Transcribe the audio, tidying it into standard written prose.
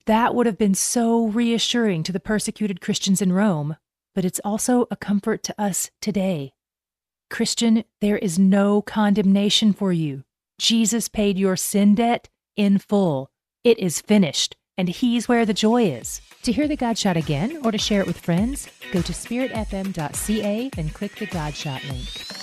That would have been so reassuring to the persecuted Christians in Rome, but it's also a comfort to us today. Christian, there is no condemnation for you. Jesus paid your sin debt in full. It is finished, and He's where the joy is. To hear the God Shot again or to share it with friends, go to spiritfm.ca and click the God Shot link.